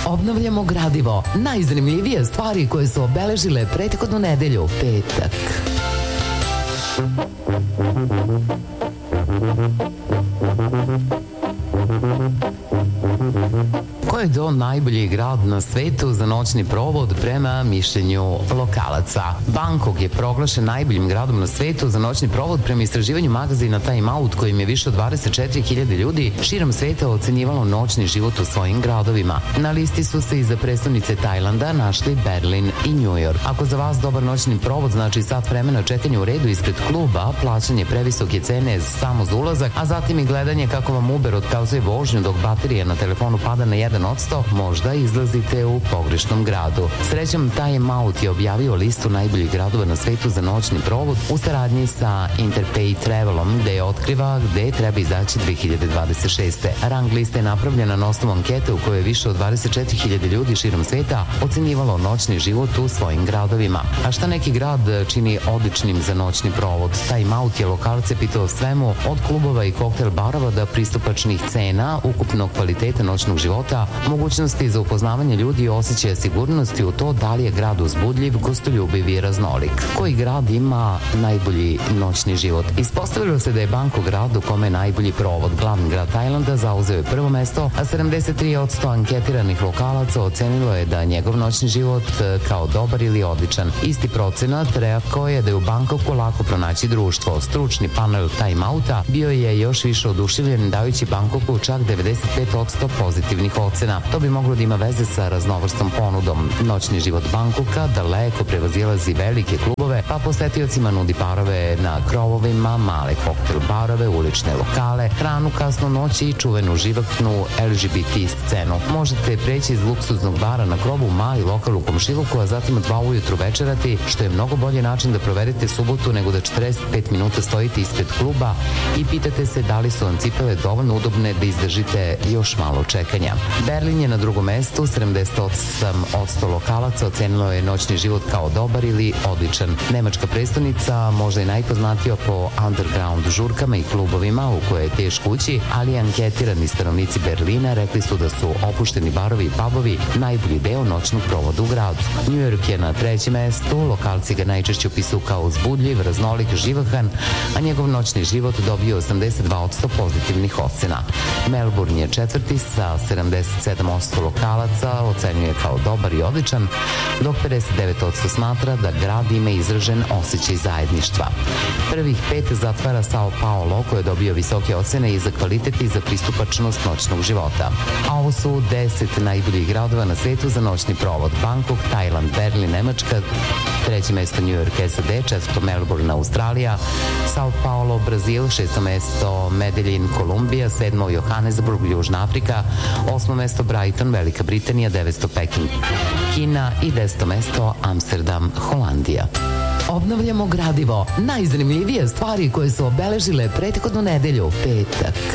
Obnavljamo gradivo. Najzanimljivije stvari koje su obeležile prethodnu nedelju, petak. Ko je to najbolji grad na svetu za noćni provod prema mišljenju lokalaca? Bangkok je proglašen najboljim gradom na svetu za noćni provod prema istraživanju magazina Time Out, kojim je više od 24.000 ljudi širom sveta ocenjivalo noćni život u svojim gradovima. Na listi su se iza prestonice Tajlanda našli Berlin i New York. Ako za vas dobar noćni provod znači sat vremena čekanja u redu ispred kluba, plaćanje previsoke cene samo za ulazak, a zatim i gledanje kako vam Uber otkazuje vožnju dok baterija na telefonu pada na 1%, možda izlazite u pogrešnom gradu. Srećom, Time Out je objavio listu najboljih gradova na svetu za noćni provod u saradnji sa Interpay Travelom, gde je otkriva gde treba izaći 2026. Rang lista je napravljena na osnovu ankete u kojoj je više od 24.000 ljudi širom sveta ocenjivalo noćni život u svojim gradovima. A šta neki grad čini odličnim za noćni provod? Time Out je lokalce pitao o svemu, od klubova i koktel barova do pristupačnih cena, ukupnog kvaliteta noćnog života, mogućnosti za upoznavanje ljudi i osjećaja sigurnosti u to da li je grad uzbudljiv, gostoljubiv i raznolik. Koji grad ima najbolji noćni život? Ispostavilo se da je Bangkok grad u kome je najbolji provod. Glavni grad Tajlanda zauzeo je prvo mesto, a 73% anketiranih lokalaca ocenilo je da njegov noćni život kao dobar ili odličan. Isti procenat rekao je da je u Bangkoku lako pronaći društvo. Stručni panel Time Outa bio je još više oduševljen dajući Bangkoku čak 95% pozitivnih ocena. To bi moglo da ima veze sa raznovrstom ponudom. Noćni život Bangkoka daleko prevazilazi velike klubove, pa posetiocima nudi barove na krovovima, male koktel barove, ulične lokale, hranu kasno noći i čuvenu živahnu LGBT scenu. Možete preći iz luksuznog bara na krovu u mali lokal u komšiluku, a zatim od 2 ujutru večerati, što je mnogo bolji način da provedete subotu nego da 45 minuta stojite ispred kluba i pitate se da li su vam cipele dovoljno udobne da izdržite još malo čekanja. Berlin je na drugom mestu, 78% lokalaca ocenilo je noćni život kao dobar ili odličan. Nemačka prestonica, možda i najpoznatija po underground žurkama i klubovima u koje je teško ući, ali anketirani stanovnici Berlina rekli su da su opušteni barovi i pubovi najbolji deo noćnog provoda u gradu. New York je na trećem mestu, lokalci ga najčešće opisuju kao uzbudljiv, raznolik, živahan, a njegov noćni život dobio 82% pozitivnih ocena. Melbourne je četvrti sa 77% lokalaca ocenjuje kao dobar i odličan, dok 59% smatra da grad ima izražen osjećaj zajedništva. Prvih 5 zatvara Sao Paulo, koji je dobio visoke ocene i za kvalitet i za pristupačnost noćnog života. A ovo su 10 najboljih gradova na svetu za noćni provod: Bangkok, Tajland, Berlin, Nemačka, treće mesto New York, SAD, četvrto Melbourne, Australija, Sao Paulo, Brazil, šesto mesto Medellin, Kolumbija, sedmo Johannesburg, Južna Afrika, osmo mesto Brighton, Velika Britanija, devesto Peking, Kina i 10. mesto Amsterdam, Holandija. Obnavljamo gradivo. Najzanimljivije stvari koje su obeležile prethodnu nedelju, petak.